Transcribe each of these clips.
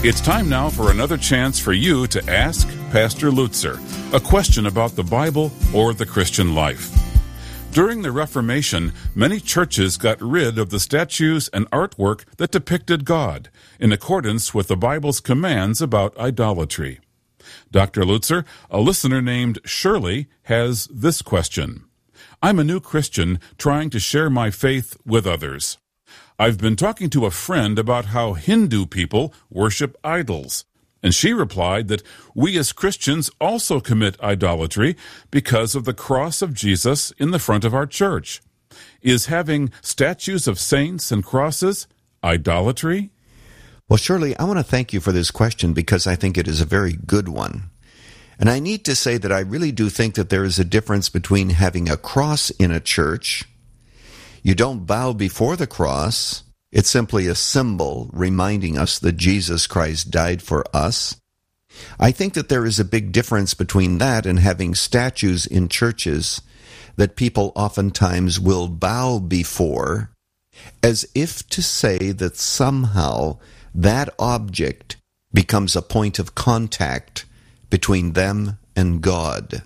It's time now for another chance for you to ask Pastor Lutzer a question about the Bible or the Christian life. During the Reformation, many churches got rid of the statues and artwork that depicted God, in accordance with the Bible's commands about idolatry. Dr. Lutzer, a listener named Shirley, has this question. I'm a new Christian trying to share my faith with others. I've been talking to a friend about how Hindu people worship idols, and she replied that we as Christians also commit idolatry because of the cross of Jesus in the front of our church. Is having statues of saints and crosses idolatry? Well, Shirley, I want to thank you for this question because I think it is a very good one. And I need to say that I really do think that there is a difference between having a cross in a church. You don't bow before the cross. It's simply a symbol reminding us that Jesus Christ died for us. I think that there is a big difference between that and having statues in churches that people oftentimes will bow before, as if to say that somehow that object becomes a point of contact between them and God.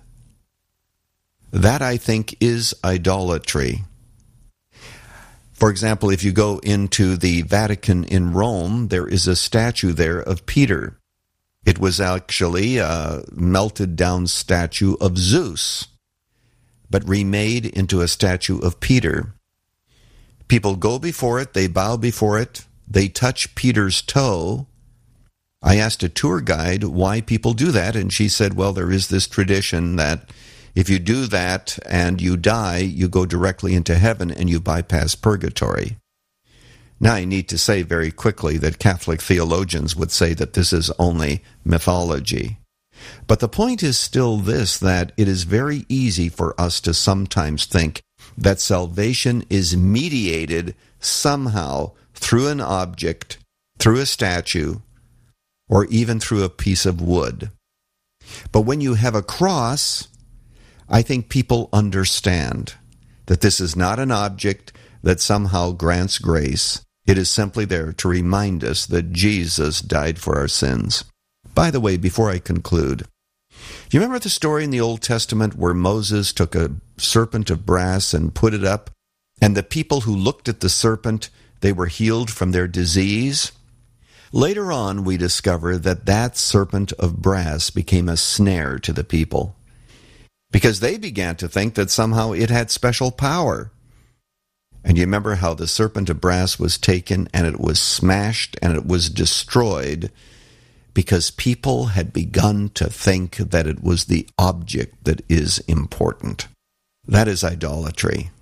That, I think, is idolatry. For example, if you go into the Vatican in Rome, there is a statue there of Peter. It was actually a melted down statue of Zeus, but remade into a statue of Peter. People go before it, they bow before it, they touch Peter's toe. I asked a tour guide why people do that, and she said, well, there is this tradition that if you do that and you die, you go directly into heaven and you bypass purgatory. Now, I need to say very quickly that Catholic theologians would say that this is only mythology. But the point is still this, that it is very easy for us to sometimes think that salvation is mediated somehow through an object, through a statue, or even through a piece of wood. But when you have a cross, I think people understand that this is not an object that somehow grants grace. It is simply there to remind us that Jesus died for our sins. By the way, before I conclude, do you remember the story in the Old Testament where Moses took a serpent of brass and put it up, and the people who looked at the serpent, they were healed from their disease? Later on, we discover that that serpent of brass became a snare to the people, because they began to think that somehow it had special power. And you remember how the serpent of brass was taken and it was smashed and it was destroyed because people had begun to think that it was the object that is important. That is idolatry.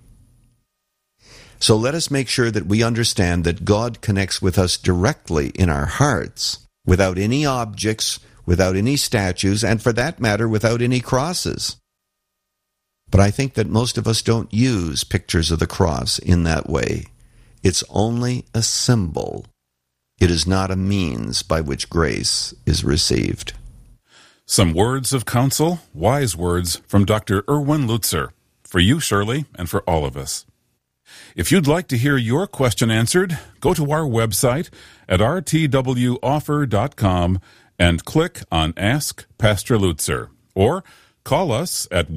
So let us make sure that we understand that God connects with us directly in our hearts, without any objects, without any statues, and for that matter, without any crosses. But I think that most of us don't use pictures of the cross in that way. It's only a symbol. It is not a means by which grace is received. Some words of counsel, wise words from Dr. Erwin Lutzer, for you, Shirley, and for all of us. If you'd like to hear your question answered, go to our website at rtwoffer.com and click on Ask Pastor Lutzer, or call us at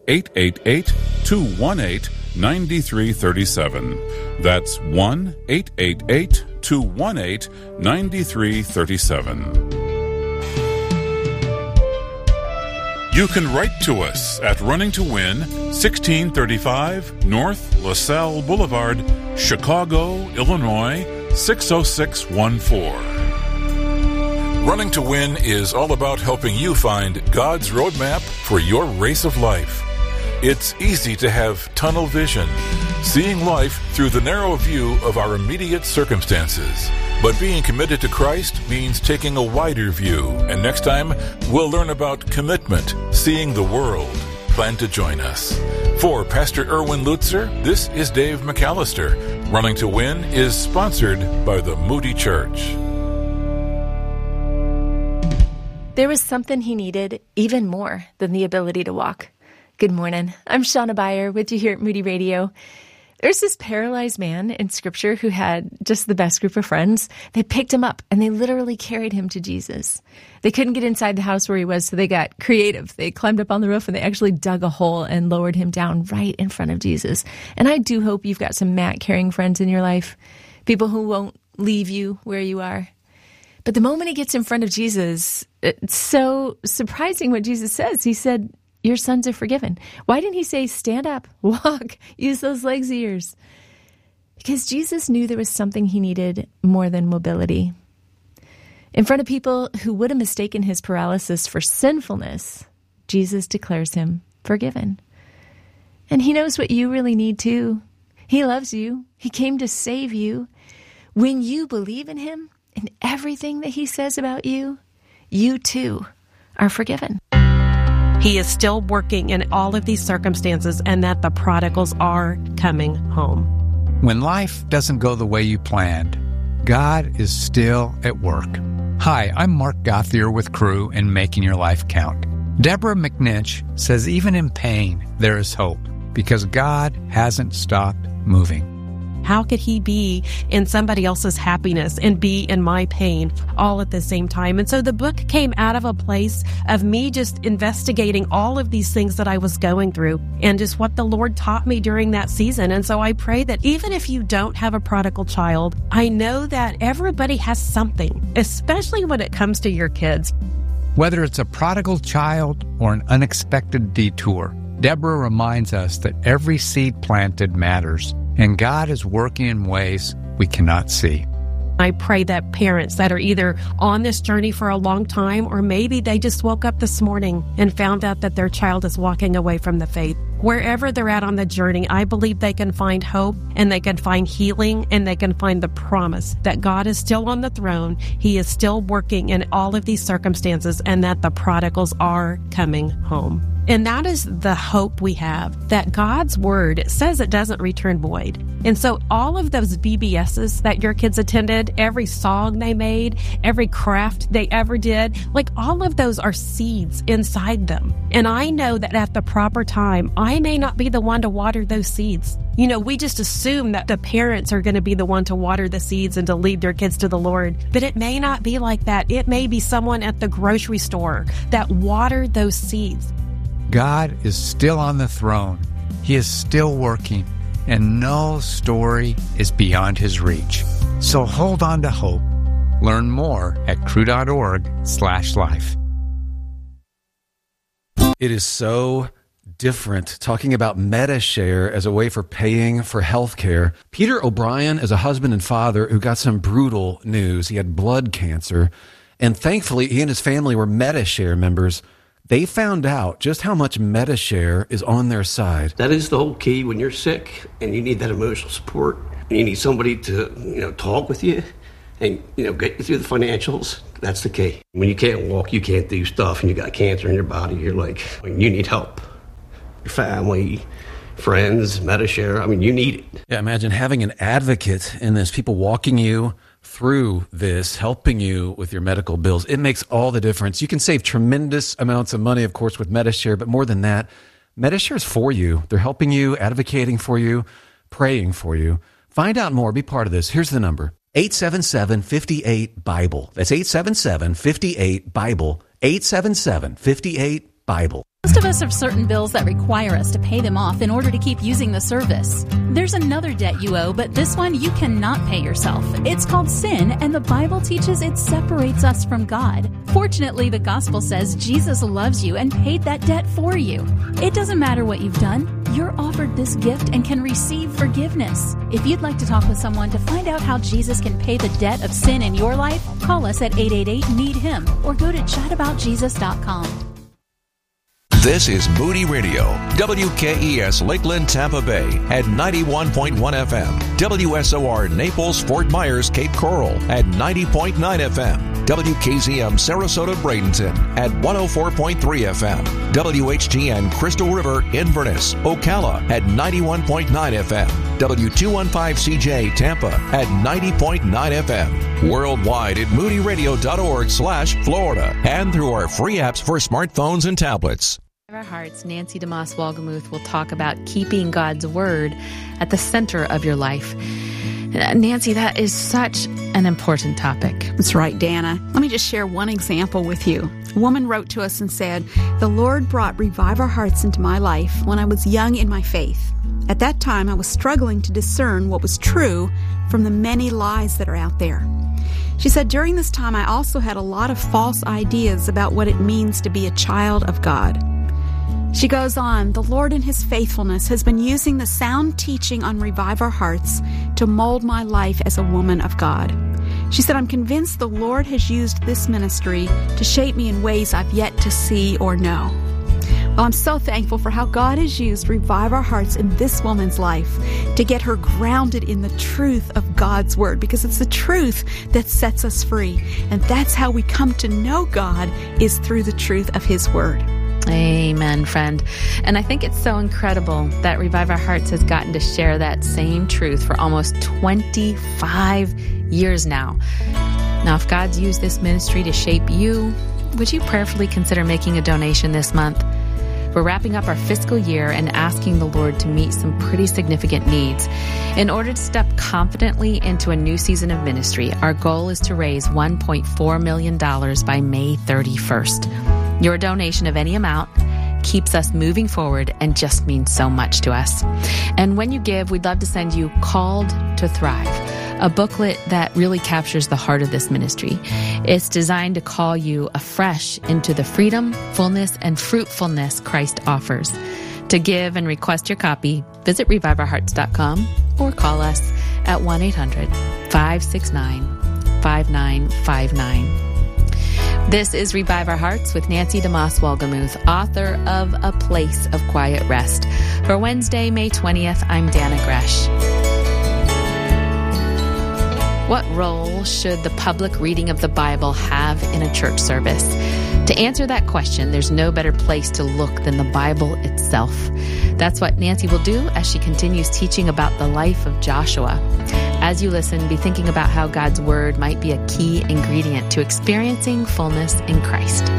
1-888-218-9337. That's 1-888-218-9337. You can write to us at Running to Win, 1635 North LaSalle Boulevard, Chicago, Illinois, 60614. Running to Win is all about helping you find God's roadmap for your race of life. It's easy to have tunnel vision, seeing life through the narrow view of our immediate circumstances. But being committed to Christ means taking a wider view. And next time, we'll learn about commitment, seeing the world. Plan to join us. For Pastor Erwin Lutzer, this is Dave McAllister. Running to Win is sponsored by the Moody Church. There was something he needed even more than the ability to walk. Good morning. I'm Shauna Beyer with you here at Moody Radio. There's this paralyzed man in Scripture who had just the best group of friends. They picked him up and they literally carried him to Jesus. They couldn't get inside the house where he was, so they got creative. They climbed up on the roof and they actually dug a hole and lowered him down right in front of Jesus. And I do hope you've got some mat-carrying friends in your life, people who won't leave you where you are. But the moment he gets in front of Jesus, it's so surprising what Jesus says. He said, your sins are forgiven. Why didn't he say, stand up, walk, use those legs of yours? Because Jesus knew there was something he needed more than mobility. In front of people who would have mistaken his paralysis for sinfulness, Jesus declares him forgiven. And he knows what you really need too. He loves you. He came to save you. When you believe in him and everything that he says about you, you too are forgiven. He is still working in all of these circumstances, and that the prodigals are coming home. When life doesn't go the way you planned, God is still at work. Hi, I'm Mark Gothier with Crew in Making Your Life Count. Deborah McNinch says even in pain, there is hope because God hasn't stopped moving. How could he be in somebody else's happiness and be in my pain all at the same time? And so the book came out of a place of me just investigating all of these things that I was going through and just what the Lord taught me during that season. And so I pray that even if you don't have a prodigal child, I know that everybody has something, especially when it comes to your kids. Whether it's a prodigal child or an unexpected detour, Deborah reminds us that every seed planted matters. And God is working in ways we cannot see. I pray that parents that are either on this journey for a long time, or maybe they just woke up this morning and found out that their child is walking away from the faith. Wherever they're at on the journey, I believe they can find hope and they can find healing and they can find the promise that God is still on the throne. He is still working in all of these circumstances and that the prodigals are coming home. And that is the hope we have, that God's word says it doesn't return void. And so all of those VBSs that your kids attended, every song they made, every craft they ever did, like all of those are seeds inside them. And I know that at the proper time, I may not be the one to water those seeds. You know, we just assume that the parents are going to be the one to water the seeds and to lead their kids to the Lord. But it may not be like that. It may be someone at the grocery store that watered those seeds. God is still on the throne. He is still working, and no story is beyond his reach. So hold on to hope. Learn more at crew.org/life. It is so different talking about Medi-Share as a way for paying for health care. Peter O'Brien is a husband and father who got some brutal news. He had blood cancer, and thankfully he and his family were Medi-Share members. They found out just how much Medi-Share is on their side. That is the whole key when you're sick and you need that emotional support. And you need somebody to, talk with you and, get you through the financials. That's the key. When you can't walk, you can't do stuff, and you got cancer in your body, you're like, you need help. Your family, friends, Medi-Share, you need it. Yeah, imagine having an advocate in this, people walking you through this, helping you with your medical bills. It makes all the difference. You can save tremendous amounts of money, of course, with Medi-Share, but more than that, Medi-Share is for you. They're helping you, advocating for you, praying for you. Find out more. Be part of this. Here's the number. 877-58-BIBLE. That's 877-58-BIBLE. 877-58-BIBLE. Most of us have certain bills that require us to pay them off in order to keep using the service. There's another debt you owe, but this one you cannot pay yourself. It's called sin, and the Bible teaches it separates us from God. Fortunately, the gospel says Jesus loves you and paid that debt for you. It doesn't matter what you've done. You're offered this gift and can receive forgiveness. If you'd like to talk with someone to find out how Jesus can pay the debt of sin in your life, call us at 888-NEED-HIM or go to chataboutjesus.com. This is Moody Radio, WKES Lakeland, Tampa Bay at 91.1 FM, WSOR Naples, Fort Myers, Cape Coral at 90.9 FM, WKZM Sarasota, Bradenton at 104.3 FM, WHTN Crystal River, Inverness, Ocala at 91.9 FM, W215CJ Tampa at 90.9 FM, worldwide at moodyradio.org/Florida, and through our free apps for smartphones and tablets. Our Hearts, Nancy DeMoss Wolgemuth will talk about keeping God's Word at the center of your life. Nancy, that is such an important topic. That's right, Dana. Let me just share one example with you. A woman wrote to us and said, "The Lord brought Revive Our Hearts into my life when I was young in my faith. At that time, I was struggling to discern what was true from the many lies that are out there." She said, "During this time, I also had a lot of false ideas about what it means to be a child of God." She goes on, "The Lord in His faithfulness has been using the sound teaching on Revive Our Hearts to mold my life as a woman of God." She said, "I'm convinced the Lord has used this ministry to shape me in ways I've yet to see or know." Well, I'm so thankful for how God has used Revive Our Hearts in this woman's life to get her grounded in the truth of God's Word, because it's the truth that sets us free. And that's how we come to know God, is through the truth of His Word. Amen, friend. And I think it's so incredible that Revive Our Hearts has gotten to share that same truth for almost 25 years now. Now, if God's used this ministry to shape you, would you prayerfully consider making a donation this month? We're wrapping up our fiscal year and asking the Lord to meet some pretty significant needs. In order to step confidently into a new season of ministry, our goal is to raise $1.4 million by May 31st. Your donation of any amount keeps us moving forward and just means so much to us. And when you give, we'd love to send you Called to Thrive, a booklet that really captures the heart of this ministry. It's designed to call you afresh into the freedom, fullness, and fruitfulness Christ offers. To give and request your copy, visit reviveourhearts.com or call us at 1-800-569-5959. This is Revive Our Hearts with Nancy DeMoss Wolgemuth, author of A Place of Quiet Rest. For Wednesday, May 20th, I'm Dana Gresh. What role should the public reading of the Bible have in a church service? To answer that question, there's no better place to look than the Bible itself. That's what Nancy will do as she continues teaching about the life of Joshua. As you listen, be thinking about how God's Word might be a key ingredient to experiencing fullness in Christ.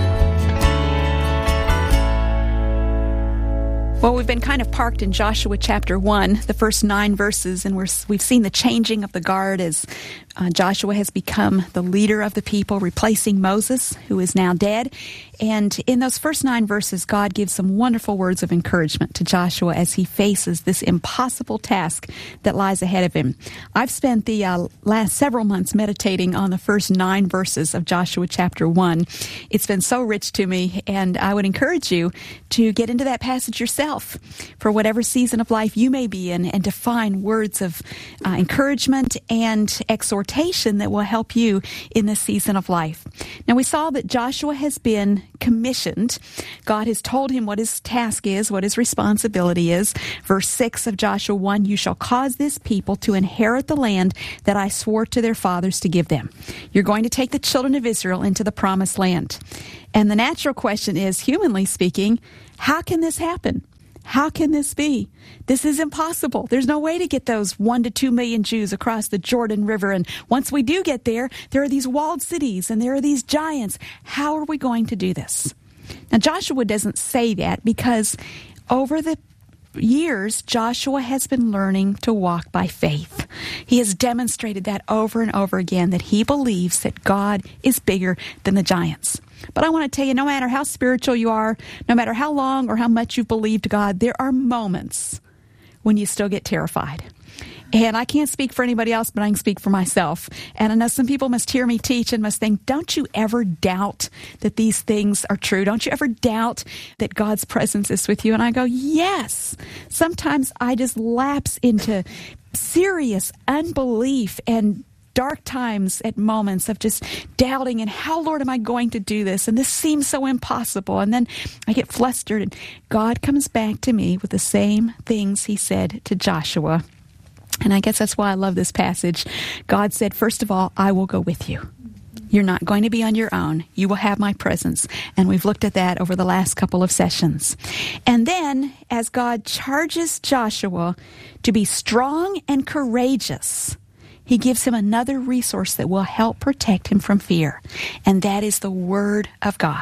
Well, we've been kind of parked in Joshua chapter 1, the first 9 verses, and we've seen the changing of the guard as Joshua has become the leader of the people, replacing Moses, who is now dead. And in those first 9 verses, God gives some wonderful words of encouragement to Joshua as he faces this impossible task that lies ahead of him. I've spent the last several months meditating on the first 9 verses of Joshua chapter 1. It's been so rich to me, and I would encourage you to get into that passage yourself for whatever season of life you may be in, and to find words of encouragement and exhortation that will help you in this season of life. Now, we saw that Joshua has been commissioned. God has told him what his task is, what his responsibility is. Verse 6 of Joshua 1, "You shall cause this people to inherit the land that I swore to their fathers to give them." You're going to take the children of Israel into the promised land. And the natural question is, humanly speaking, how can this happen? How can this be? This is impossible. There's no way to get those 1 to 2 million Jews across the Jordan River. And once we do get there, there are these walled cities and there are these giants. How are we going to do this? Now, Joshua doesn't say that because over the years, Joshua has been learning to walk by faith. He has demonstrated that over and over again, that he believes that God is bigger than the giants. But I want to tell you, no matter how spiritual you are, no matter how long or how much you've believed God, there are moments when you still get terrified. And I can't speak for anybody else, but I can speak for myself. And I know some people must hear me teach and must think, don't you ever doubt that these things are true? Don't you ever doubt that God's presence is with you? And I go, yes. Sometimes I just lapse into serious unbelief and dark times at moments of just doubting, and how, Lord, am I going to do this? And this seems so impossible. And then I get flustered, and God comes back to me with the same things he said to Joshua. And I guess that's why I love this passage. God said, first of all, I will go with you. You're not going to be on your own. You will have my presence. And we've looked at that over the last couple of sessions. And then, as God charges Joshua to be strong and courageous, he gives him another resource that will help protect him from fear, and that is the Word of God.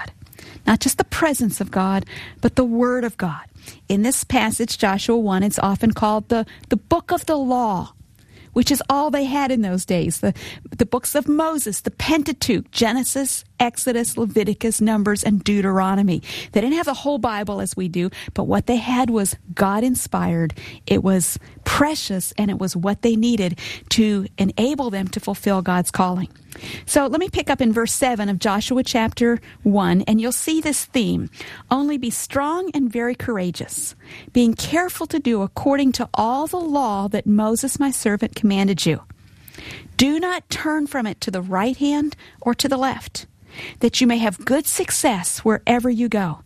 Not just the presence of God, but the Word of God. In this passage, Joshua 1, it's often called the book of the law, which is all they had in those days. The books of Moses, the Pentateuch, Genesis, Exodus, Leviticus, Numbers, and Deuteronomy. They didn't have the whole Bible as we do, but what they had was God-inspired. It was precious, and it was what they needed to enable them to fulfill God's calling. So let me pick up in verse 7 of Joshua chapter 1, and you'll see this theme. Only be strong and very courageous, being careful to do according to all the law that Moses my servant commanded you. Do not turn from it to the right hand or to the left, that you may have good success wherever you go.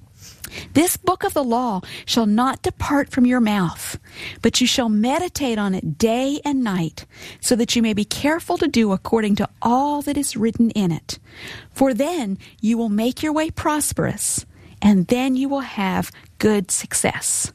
This book of the law shall not depart from your mouth, but you shall meditate on it day and night, so that you may be careful to do according to all that is written in it. For then you will make your way prosperous, and then you will have good success.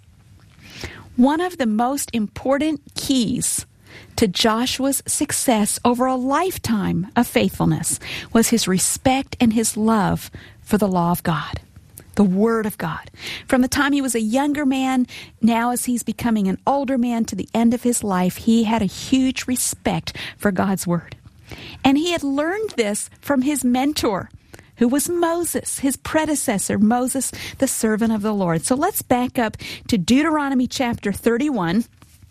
One of the most important keys to Joshua's success over a lifetime of faithfulness was his respect and his love for the law of God, the Word of God. From the time he was a younger man, now as he's becoming an older man to the end of his life, he had a huge respect for God's Word. And he had learned this from his mentor, who was Moses, his predecessor, Moses, the servant of the Lord. So let's back up to Deuteronomy chapter 31.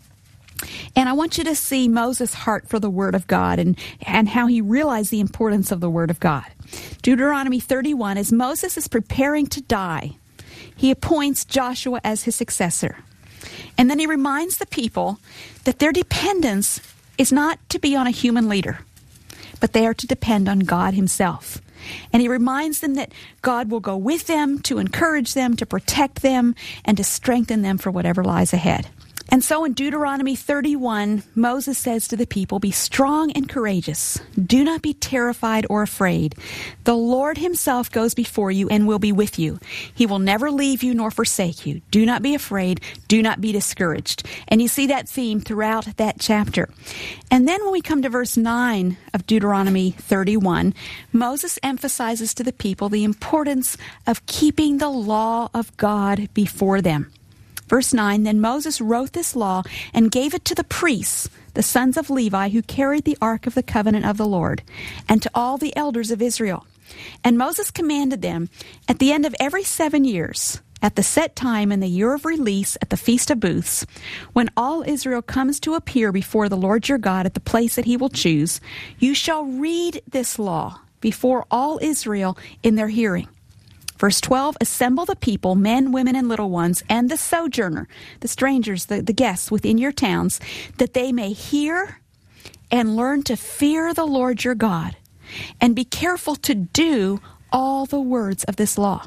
And I want you to see Moses' heart for the Word of God and how he realized the importance of the Word of God. Deuteronomy 31, as Moses is preparing to die, he appoints Joshua as his successor. And then he reminds the people that their dependence is not to be on a human leader, but they are to depend on God himself. And he reminds them that God will go with them to encourage them, to protect them, and to strengthen them for whatever lies ahead. And so in Deuteronomy 31, Moses says to the people, be strong and courageous. Do not be terrified or afraid. The Lord himself goes before you and will be with you. He will never leave you nor forsake you. Do not be afraid. Do not be discouraged. And you see that theme throughout that chapter. And then when we come to verse 9 of Deuteronomy 31, Moses emphasizes to the people the importance of keeping the law of God before them. Verse 9, then Moses wrote this law and gave it to the priests, the sons of Levi, who carried the ark of the covenant of the Lord, and to all the elders of Israel. And Moses commanded them, at the end of every 7 years, at the set time in the year of release at the Feast of Booths, when all Israel comes to appear before the Lord your God at the place that he will choose, you shall read this law before all Israel in their hearing. Verse 12, assemble the people, men, women, and little ones, and the sojourner, the strangers, the guests within your towns, that they may hear and learn to fear the Lord your God, and be careful to do all the words of this law,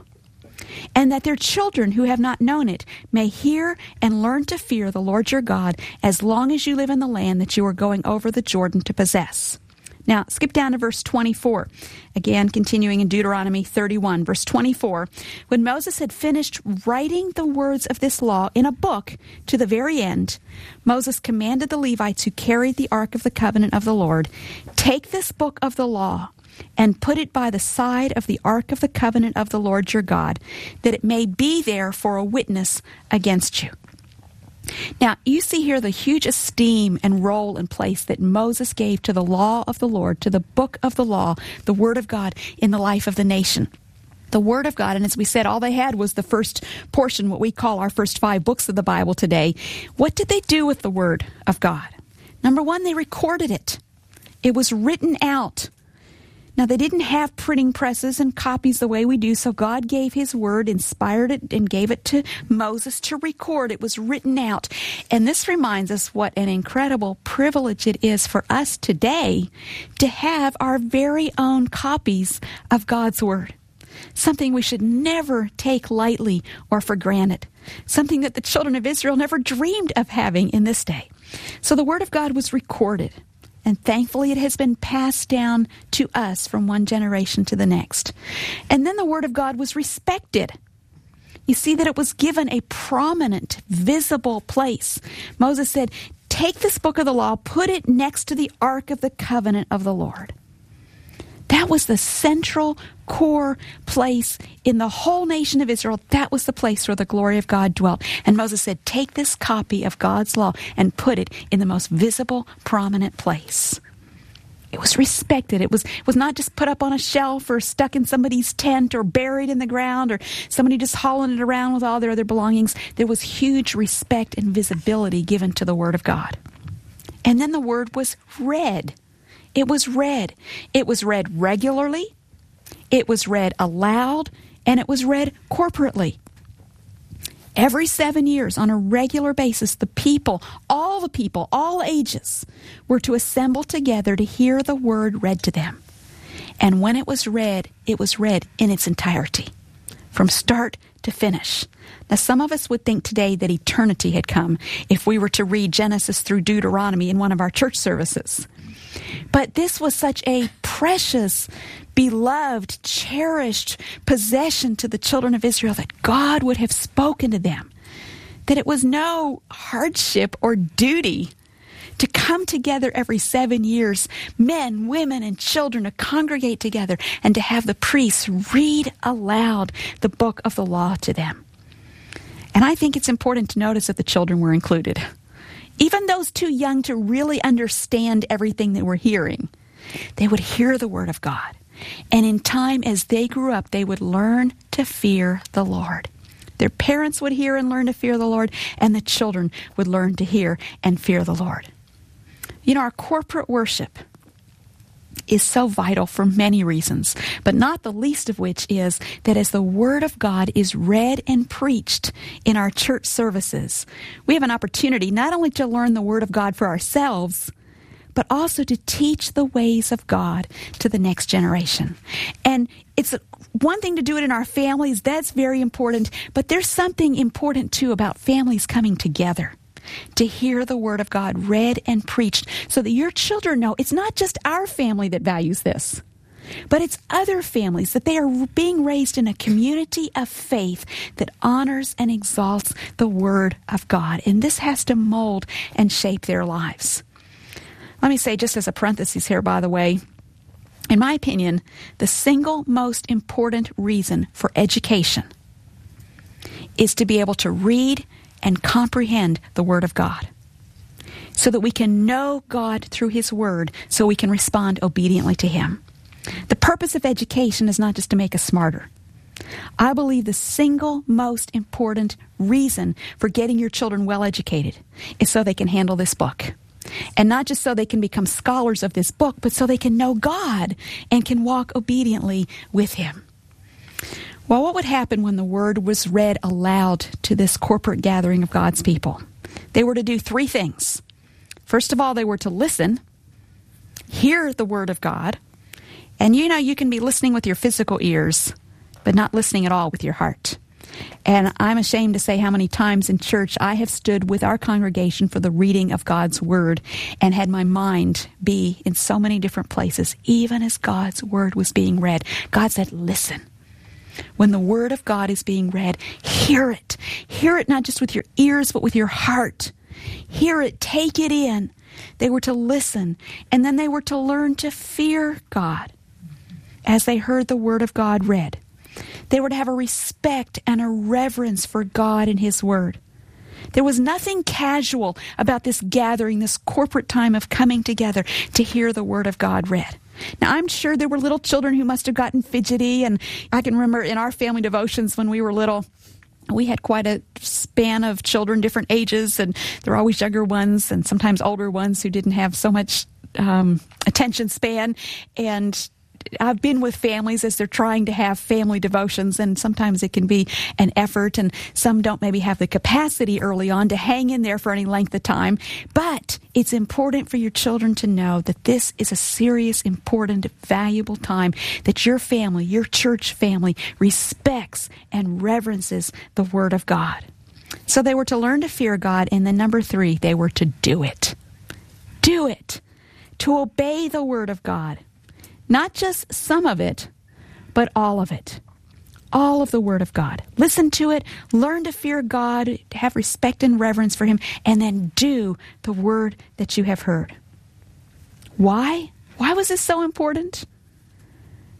and that their children who have not known it may hear and learn to fear the Lord your God as long as you live in the land that you are going over the Jordan to possess. Now, skip down to verse 24. Again, continuing in Deuteronomy 31, verse 24. When Moses had finished writing the words of this law in a book to the very end, Moses commanded the Levites who carried the ark of the covenant of the Lord, take this book of the law and put it by the side of the ark of the covenant of the Lord your God, that it may be there for a witness against you. Now, you see here the huge esteem and role and place that Moses gave to the law of the Lord, to the book of the law, the Word of God in the life of the nation. The Word of God, and as we said, all they had was the first portion, what we call our first 5 books of the Bible today. What did they do with the Word of God? Number one, they recorded it. It was written out. Now, they didn't have printing presses and copies the way we do, so God gave his word, inspired it, and gave it to Moses to record. It was written out. And this reminds us what an incredible privilege it is for us today to have our very own copies of God's word. Something we should never take lightly or for granted. Something that the children of Israel never dreamed of having in this day. So the word of God was recorded. And thankfully, it has been passed down to us from one generation to the next. And then the Word of God was respected. You see that it was given a prominent, visible place. Moses said, take this book of the law, put it next to the Ark of the Covenant of the Lord. That was the central core place in the whole nation of Israel. That was the place where the glory of God dwelt. And Moses said, take this copy of God's law and put it in the most visible, prominent place. It was respected. It was not just put up on a shelf or stuck in somebody's tent or buried in the ground or somebody just hauling it around with all their other belongings. There was huge respect and visibility given to the Word of God. And then the Word was read. It was read. It was read regularly. It was read aloud. And it was read corporately. Every 7 years, on a regular basis, the people, all ages, were to assemble together to hear the Word read to them. And when it was read in its entirety, from start to finish. Now, some of us would think today that eternity had come if we were to read Genesis through Deuteronomy in one of our church services. But this was such a precious, beloved, cherished possession to the children of Israel that God would have spoken to them, that it was no hardship or duty to come together every 7 years, men, women, and children to congregate together and to have the priests read aloud the book of the law to them. And I think it's important to notice that the children were included. Even those too young to really understand everything they were hearing, they would hear the Word of God. And in time, as they grew up, they would learn to fear the Lord. Their parents would hear and learn to fear the Lord, and the children would learn to hear and fear the Lord. You know, our corporate worship is so vital for many reasons, but not the least of which is that as the Word of God is read and preached in our church services, we have an opportunity not only to learn the Word of God for ourselves, but also to teach the ways of God to the next generation. And it's one thing to do it in our families, that's very important, but there's something important too about families coming together to hear the Word of God read and preached so that your children know it's not just our family that values this, but it's other families, that they are being raised in a community of faith that honors and exalts the Word of God. And this has to mold and shape their lives. Let me say, just as a parenthesis here, by the way, in my opinion, the single most important reason for education is to be able to read and comprehend the Word of God so that we can know God through His Word so we can respond obediently to Him. The purpose of education is not just to make us smarter. I believe the single most important reason for getting your children well educated is so they can handle this book. And not just so they can become scholars of this book, but so they can know God and can walk obediently with Him. Well, what would happen when the Word was read aloud to this corporate gathering of God's people? They were to do three things. First of all, they were to listen, hear the Word of God, and you know you can be listening with your physical ears, but not listening at all with your heart. And I'm ashamed to say how many times in church I have stood with our congregation for the reading of God's Word and had my mind be in so many different places. Even as God's Word was being read, God said, listen. When the Word of God is being read, hear it. Hear it not just with your ears, but with your heart. Hear it, take it in. They were to listen, and then they were to learn to fear God as they heard the Word of God read. They were to have a respect and a reverence for God and His Word. There was nothing casual about this gathering, this corporate time of coming together to hear the Word of God read. Now, I'm sure there were little children who must have gotten fidgety, and I can remember in our family devotions when we were little, we had quite a span of children, different ages, and there were always younger ones and sometimes older ones who didn't have so much attention span. And I've been with families as they're trying to have family devotions, and sometimes it can be an effort, and some don't maybe have the capacity early on to hang in there for any length of time. But it's important for your children to know that this is a serious, important, valuable time that your family, your church family, respects and reverences the Word of God. So they were to learn to fear God, and then number 3, they were to do it. Do it. To obey the Word of God. Not just some of it, but all of it. All of the Word of God. Listen to it, learn to fear God, to have respect and reverence for Him, and then do the Word that you have heard. Why? Why was this so important?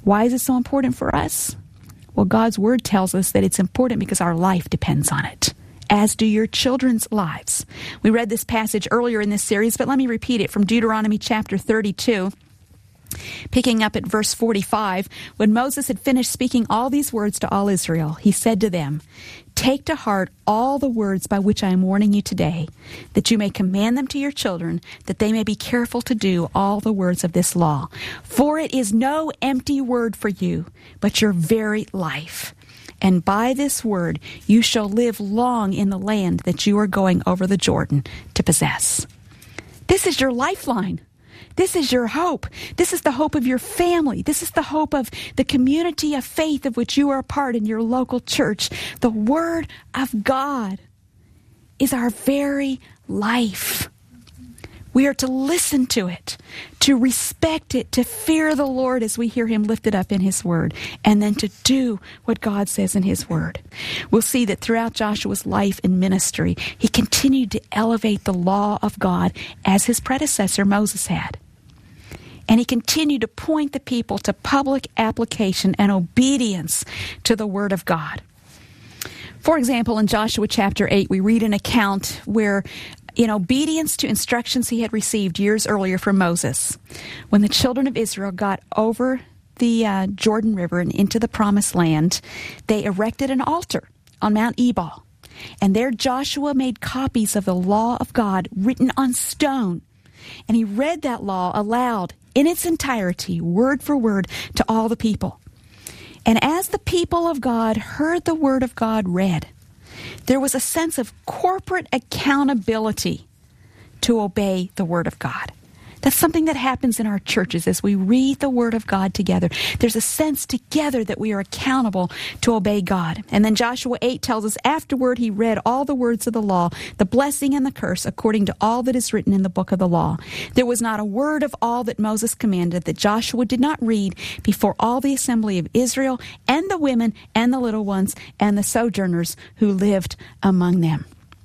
Why is it so important for us? Well, God's Word tells us that it's important because our life depends on it, as do your children's lives. We read this passage earlier in this series, but let me repeat it from Deuteronomy chapter 32. Picking up at verse 45, when Moses had finished speaking all these words to all Israel, he said to them, "Take to heart all the words by which I am warning you today, that you may command them to your children, that they may be careful to do all the words of this law. For it is no empty word for you, but your very life. And by this word you shall live long in the land that you are going over the Jordan to possess." This is your lifeline. This is your hope. This is the hope of your family. This is the hope of the community of faith of which you are a part in your local church. The Word of God is our very life. We are to listen to it, to respect it, to fear the Lord as we hear Him lifted up in His Word, and then to do what God says in His Word. We'll see that throughout Joshua's life and ministry, he continued to elevate the law of God as his predecessor Moses had. And he continued to point the people to public application and obedience to the Word of God. For example, in Joshua chapter 8, we read an account where, in obedience to instructions he had received years earlier from Moses, when the children of Israel got over the Jordan River and into the Promised Land, they erected an altar on Mount Ebal. And there Joshua made copies of the law of God written on stone. And he read that law aloud in its entirety, word for word, to all the people. And as the people of God heard the Word of God read, there was a sense of corporate accountability to obey the Word of God. That's something that happens in our churches as we read the Word of God together. There's a sense together that we are accountable to obey God. And then Joshua 8 tells us, afterward he read all the words of the law, the blessing and the curse, according to all that is written in the book of the law. There was not a word of all that Moses commanded that Joshua did not read before all the assembly of Israel, and the women and the little ones and the sojourners who lived among them.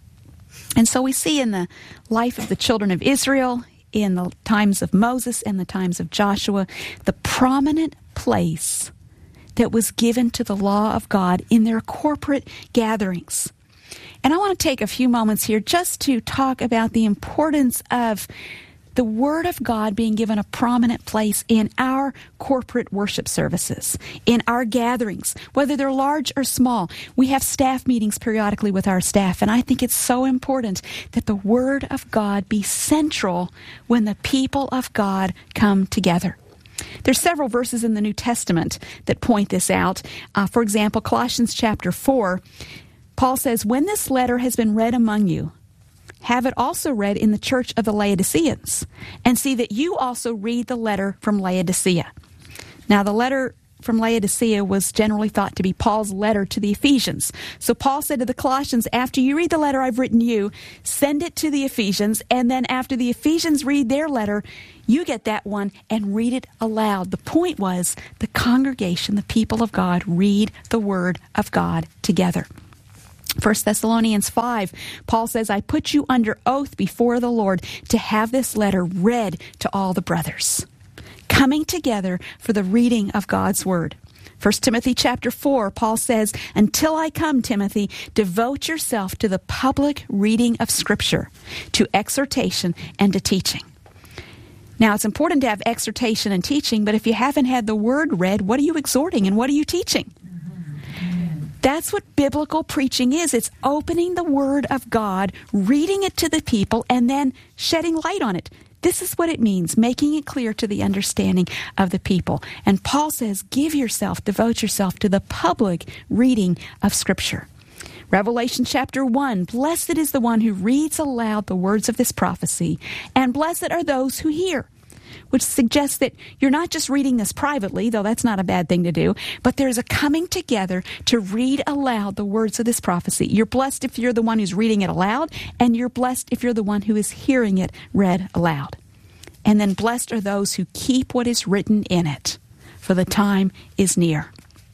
And so we see in the life of the children of Israel, in the times of Moses and the times of Joshua, the prominent place that was given to the law of God in their corporate gatherings. And I want to take a few moments here just to talk about the importance of the Word of God being given a prominent place in our corporate worship services, in our gatherings, whether they're large or small. We have staff meetings periodically with our staff, and I think it's so important that the Word of God be central when the people of God come together. There's several verses in the New Testament that point this out. For example, Colossians chapter 4, Paul says, "When this letter has been read among you, have it also read in the church of the Laodiceans, and see that you also read the letter from Laodicea." Now, the letter from Laodicea was generally thought to be Paul's letter to the Ephesians. So Paul said to the Colossians, after you read the letter I've written you, send it to the Ephesians, and then after the Ephesians read their letter, you get that one and read it aloud. The point was the congregation, the people of God, read the Word of God together. 1 Thessalonians 5, Paul says, "I put you under oath before the Lord to have this letter read to all the brothers." Coming together for the reading of God's Word. 1 Timothy chapter 4, Paul says, "Until I come, Timothy, devote yourself to the public reading of Scripture, to exhortation and to teaching." Now, it's important to have exhortation and teaching, but if you haven't had the Word read, what are you exhorting and what are you teaching? That's what biblical preaching is. It's opening the Word of God, reading it to the people, and then shedding light on it. This is what it means, making it clear to the understanding of the people. And Paul says, give yourself, devote yourself to the public reading of Scripture. Revelation chapter 1, "Blessed is the one who reads aloud the words of this prophecy, and blessed are those who hear." Which suggests that you're not just reading this privately, though that's not a bad thing to do, but there's a coming together to read aloud the words of this prophecy. You're blessed if you're the one who's reading it aloud, and you're blessed if you're the one who is hearing it read aloud. And then blessed are those who keep what is written in it, for the time is near.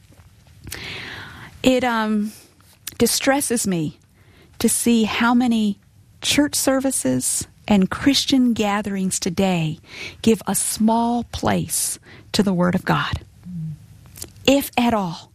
It distresses me to see how many church services and Christian gatherings today give a small place to the Word of God. if at all.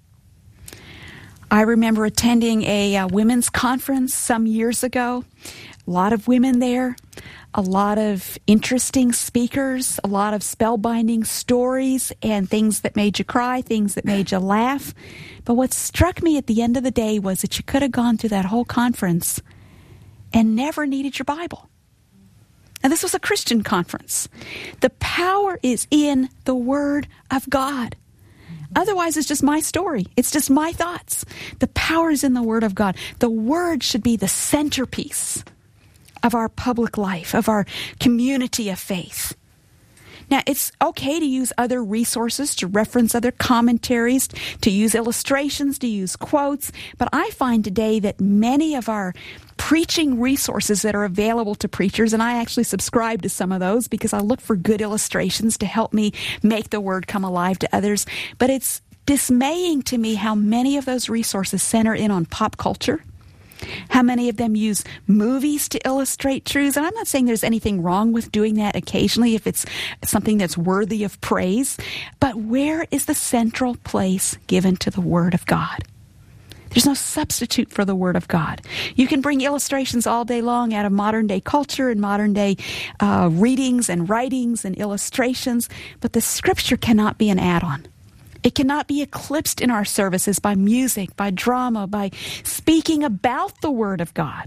I remember attending a women's conference some years ago. A lot of women there, a lot of interesting speakers, a lot of spellbinding stories and things that made you cry, things that made you laugh. But what struck me at the end of the day was that you could have gone through that whole conference and never needed your Bible. And this was a Christian conference. The power is in the Word of God. Otherwise, it's just my story. It's just my thoughts. The power is in the Word of God. The Word should be the centerpiece of our public life, of our community of faith. Now, it's okay to use other resources, to reference other commentaries, to use illustrations, to use quotes, but I find today that many of our preaching resources that are available to preachers, and I actually subscribe to some of those because I look for good illustrations to help me make the Word come alive to others, but it's dismaying to me how many of those resources center in on pop culture, how many of them use movies to illustrate truths. And I'm not saying there's anything wrong with doing that occasionally if it's something that's worthy of praise. But where is the central place given to the Word of God? There's no substitute for the Word of God. You can bring illustrations all day long out of modern day culture and modern day readings and writings and illustrations, but the Scripture cannot be an add-on. It cannot be eclipsed in our services by music, by drama, by speaking about the Word of God.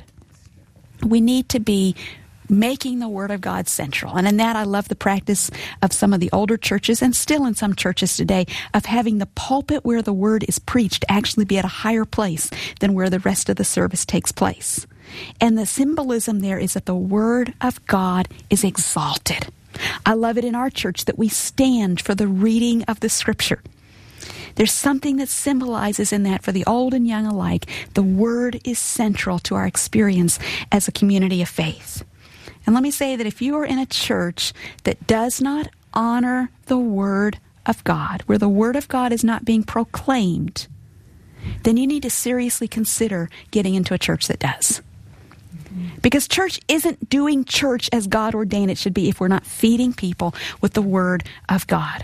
We need to be making the Word of God central. And in that, I love the practice of some of the older churches, and still in some churches today, of having the pulpit where the Word is preached actually be at a higher place than where the rest of the service takes place. And the symbolism there is that the Word of God is exalted. I love it in our church that we stand for the reading of the Scripture. There's something that symbolizes in that for the old and young alike. The Word is central to our experience as a community of faith. And let me say that if you are in a church that does not honor the Word of God, where the Word of God is not being proclaimed, then you need to seriously consider getting into a church that does. Because church isn't doing church as God ordained it should be if we're not feeding people with the Word of God.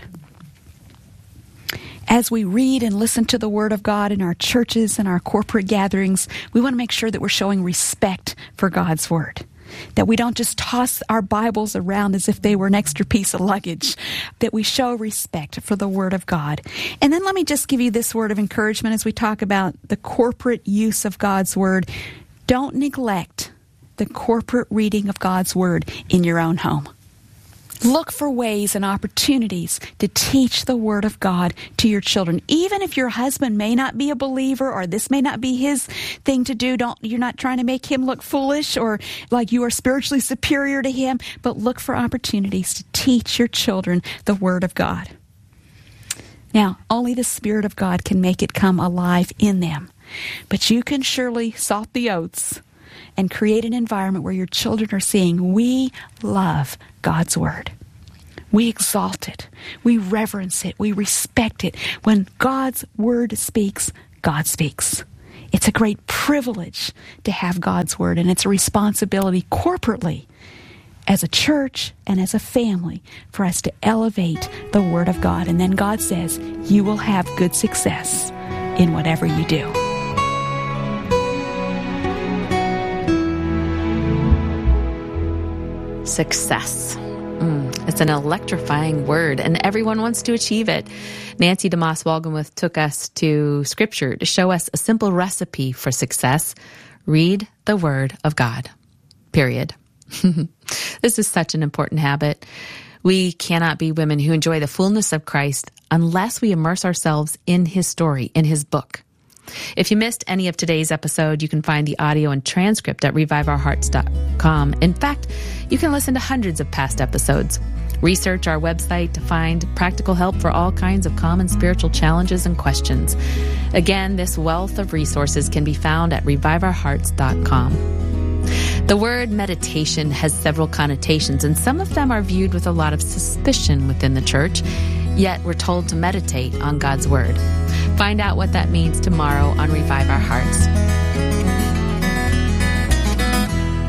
As we read and listen to the Word of God in our churches and our corporate gatherings, we want to make sure that we're showing respect for God's Word. That we don't just toss our Bibles around as if they were an extra piece of luggage. That we show respect for the Word of God. And then let me just give you this word of encouragement as we talk about the corporate use of God's Word. Don't neglect the corporate reading of God's Word in your own home. Look for ways and opportunities to teach the Word of God to your children. Even if your husband may not be a believer or this may not be his thing to do, you're not trying to make him look foolish or like you are spiritually superior to him, but look for opportunities to teach your children the Word of God. Now, only the Spirit of God can make it come alive in them. But you can surely salt the oats and create an environment where your children are seeing, we love God's Word. We exalt it. We reverence it. We respect it. When God's Word speaks, God speaks. It's a great privilege to have God's Word, and it's a responsibility corporately as a church and as a family for us to elevate the Word of God. And then God says, you will have good success in whatever you do. Success. It's an electrifying word, and everyone wants to achieve it. Nancy DeMoss Wolgemuth took us to Scripture to show us a simple recipe for success. Read the Word of God. Period. This is such an important habit. We cannot be women who enjoy the fullness of Christ unless we immerse ourselves in His story, in His book. If you missed any of today's episode, you can find the audio and transcript at reviveourhearts.com. In fact, you can listen to hundreds of past episodes. Research our website to find practical help for all kinds of common spiritual challenges and questions. Again, this wealth of resources can be found at reviveourhearts.com. The word meditation has several connotations, and some of them are viewed with a lot of suspicion within the church. Yet we're told to meditate on God's Word. Find out what that means tomorrow on Revive Our Hearts.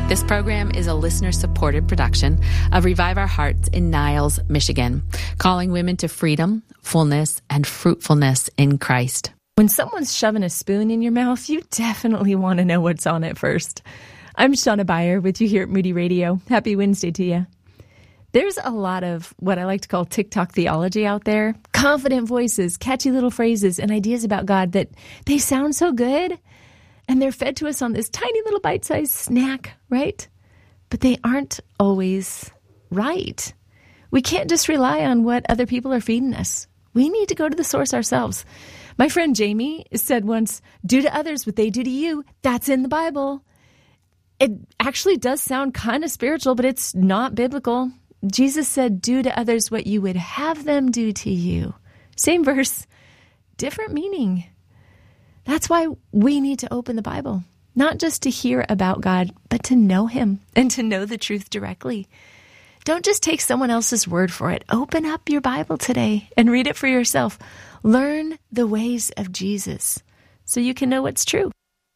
This program is a listener-supported production of Revive Our Hearts in Niles, Michigan, calling women to freedom, fullness, and fruitfulness in Christ. When someone's shoving a spoon in your mouth, you definitely want to know what's on it first. I'm Shauna Beyer with you here at Moody Radio. Happy Wednesday to you. There's a lot of what I like to call TikTok theology out there. Confident voices, catchy little phrases, and ideas about God that they sound so good, and they're fed to us on this tiny little bite-sized snack, right? But they aren't always right. We can't just rely on what other people are feeding us. We need to go to the source ourselves. My friend Jamie said once, "Do to others what they do to you." That's in the Bible. It actually does sound kind of spiritual, but it's not biblical. Jesus said, "Do to others what you would have them do to you." Same verse, different meaning. That's why we need to open the Bible, not just to hear about God, but to know Him and to know the truth directly. Don't just take someone else's word for it. Open up your Bible today and read it for yourself. Learn the ways of Jesus so you can know what's true.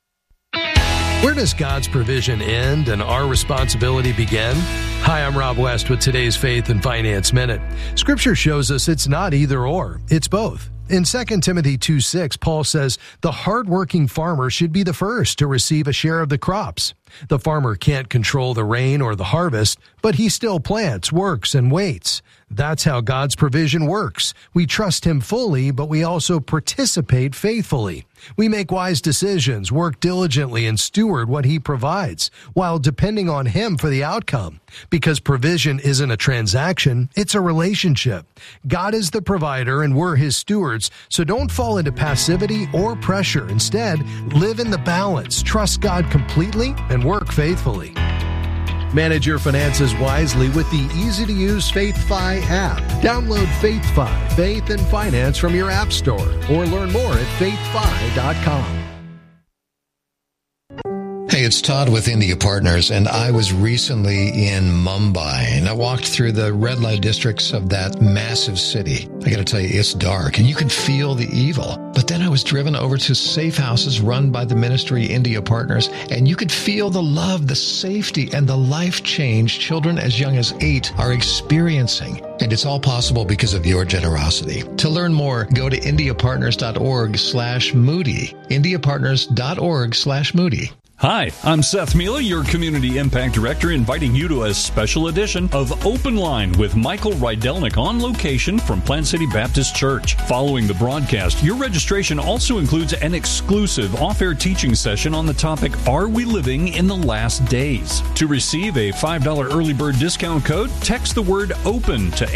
Where does God's provision end and our responsibility begin? Hi, I'm Rob West with today's Faith and Finance Minute. Scripture shows us it's not either or, it's both. In 2 Timothy 2:6, Paul says, the hardworking farmer should be the first to receive a share of the crops. The farmer can't control the rain or the harvest, but he still plants, works, and waits. That's how God's provision works. We trust Him fully, but we also participate faithfully. We make wise decisions, work diligently, and steward what He provides, while depending on Him for the outcome. Because provision isn't a transaction, it's a relationship. God is the provider, and we're His stewards, so don't fall into passivity or pressure. Instead, live in the balance, trust God completely, and work faithfully. Manage your finances wisely with the easy-to-use FaithFi app. Download FaithFi, Faith and Finance from your app store, or learn more at faithfi.com. Hey, it's Todd with India Partners, and I was recently in Mumbai, and I walked through the red light districts of that massive city. I gotta tell you, it's dark, and you can feel the evil. But then I was driven over to safe houses run by the ministry India Partners, and you could feel the love, the safety, and the life change children as young as 8 are experiencing. And it's all possible because of your generosity. To learn more, go to indiapartners.org/Moody. indiapartners.org/Moody. Hi, I'm Seth Mila, your Community Impact Director, inviting you to a special edition of Open Line with Michael Rydelnik on location from Plant City Baptist Church. Following the broadcast, your registration also includes an exclusive off-air teaching session on the topic, Are We Living in the Last Days? To receive a $5 early bird discount code, text the word OPEN to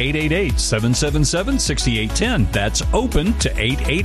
888-777-6810. That's OPEN to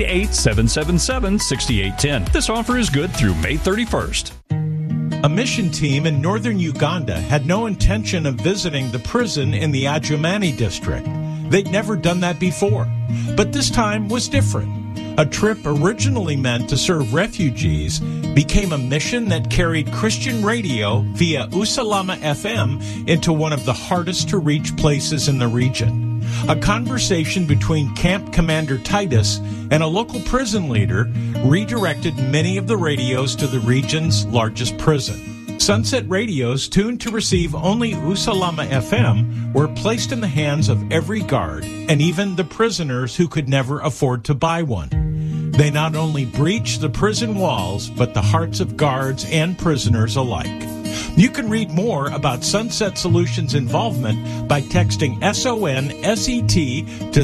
888-777-6810. This offer is good through May 31st. A mission team in northern Uganda had no intention of visiting the prison in the Adjumani district. They'd never done that before, but this time was different. A trip originally meant to serve refugees became a mission that carried Christian radio via Usalama FM into one of the hardest to reach places in the region. A conversation between Camp Commander Titus and a local prison leader redirected many of the radios to the region's largest prison. Sunset radios tuned to receive only Usalama FM were placed in the hands of every guard and even the prisoners who could never afford to buy one. They not only breached the prison walls, but the hearts of guards and prisoners alike. You can read more about Sunset Solutions' involvement by texting SONSET to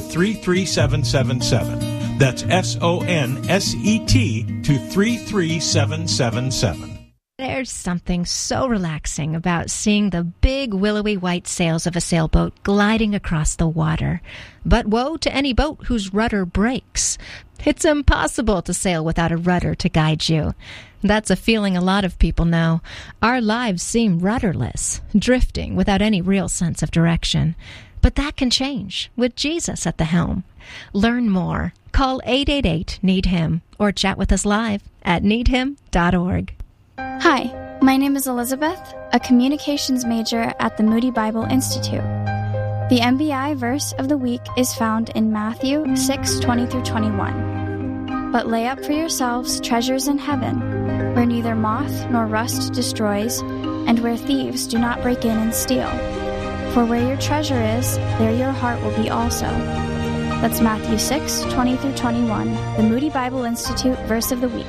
33777. That's SONSET to 33777. There's something so relaxing about seeing the big willowy white sails of a sailboat gliding across the water. But woe to any boat whose rudder breaks. It's impossible to sail without a rudder to guide you. That's a feeling a lot of people know. Our lives seem rudderless, drifting without any real sense of direction. But that can change with Jesus at the helm. Learn more. Call 888-NEED-HIM or chat with us live at needhim.org. Hi, my name is Elizabeth, a communications major at the Moody Bible Institute. The MBI verse of the week is found in Matthew 6:20-21. But lay up for yourselves treasures in heaven, where neither moth nor rust destroys, and where thieves do not break in and steal. For where your treasure is, there your heart will be also. That's Matthew 6:20-21, the Moody Bible Institute Verse of the Week.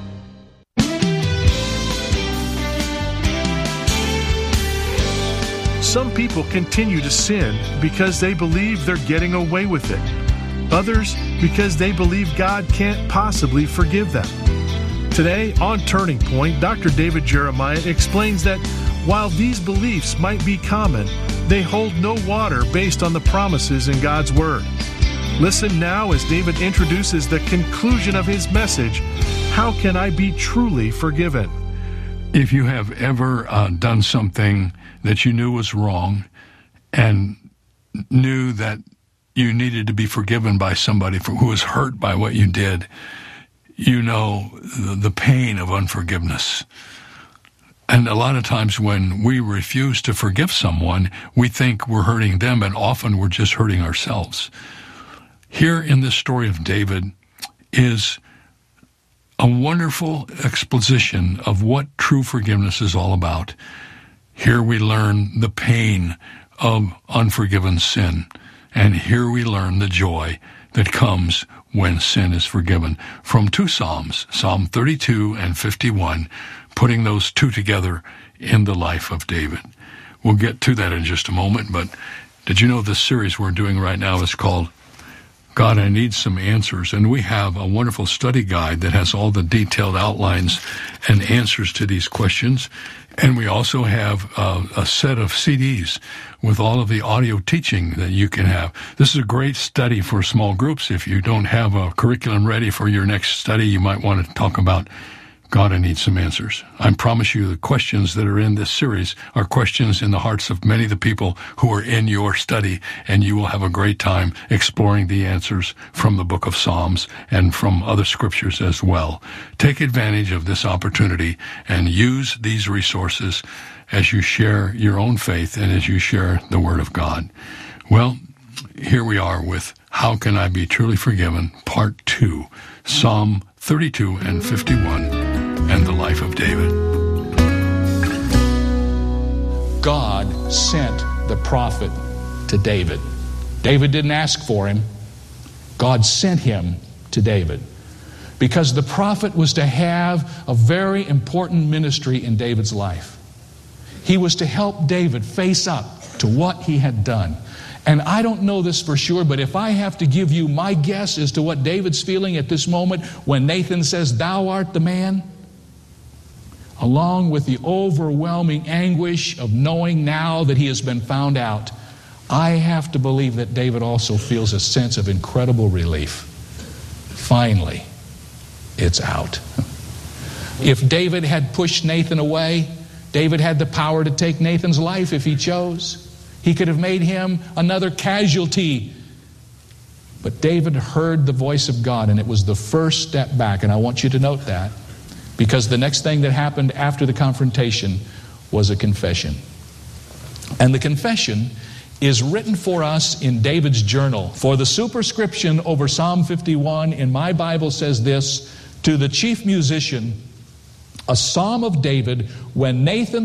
Some people continue to sin because they believe they're getting away with it. Others because they believe God can't possibly forgive them. Today, on Turning Point, Dr. David Jeremiah explains that while these beliefs might be common, they hold no water based on the promises in God's Word. Listen now as David introduces the conclusion of his message, How Can I Be Truly Forgiven? If you have ever done something that you knew was wrong and knew that you needed to be forgiven by somebody who was hurt by what you did, you know the pain of unforgiveness. And a lot of times when we refuse to forgive someone, we think we're hurting them, and often we're just hurting ourselves. Here in this story of David is a wonderful exposition of what true forgiveness is all about. Here we learn the pain of unforgiven sin, and here we learn the joy that comes when sin is forgiven. From two Psalms, Psalm 32 and 51, putting those two together in the life of David. We'll get to that in just a moment, but did you know this series we're doing right now is called God, I Need Some Answers, and we have a wonderful study guide that has all the detailed outlines and answers to these questions, and we also have a set of CDs with all of the audio teaching that you can have. This is a great study for small groups. If you don't have a curriculum ready for your next study, you might want to talk about God, I Need Some Answers. I promise you the questions that are in this series are questions in the hearts of many of the people who are in your study, and you will have a great time exploring the answers from the book of Psalms and from other scriptures as well. Take advantage of this opportunity and use these resources as you share your own faith and as you share the Word of God. Well, here we are with How Can I Be Truly Forgiven, Part 2, Psalm 32 and 51. And the life of David. God sent the prophet to David. David didn't ask for him. God sent him to David because the prophet was to have a very important ministry in David's life. He was to help David face up to what he had done. And I don't know this for sure, but if I have to give you my guess as to what David's feeling at this moment when Nathan says, "Thou art the man," along with the overwhelming anguish of knowing now that he has been found out, I have to believe that David also feels a sense of incredible relief. Finally, it's out. If David had pushed Nathan away, David had the power to take Nathan's life if he chose. He could have made him another casualty. But David heard the voice of God, and it was the first step back. And I want you to note that, because the next thing that happened after the confrontation was a confession. And the confession is written for us in David's journal. For the superscription over Psalm 51 in my Bible says this: to the chief musician, a psalm of David when Nathan